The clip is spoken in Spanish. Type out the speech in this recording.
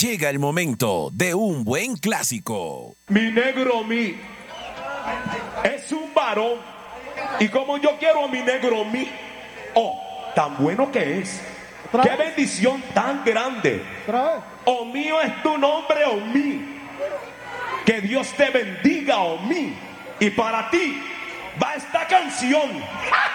Llega el momento de un buen clásico. Mi negro mí es un varón. Y como yo quiero a mi negro mí, oh, tan bueno que es. Qué bendición tan grande. Oh mío es tu nombre, oh mí. Que Dios te bendiga, oh mí. Y para ti va esta canción.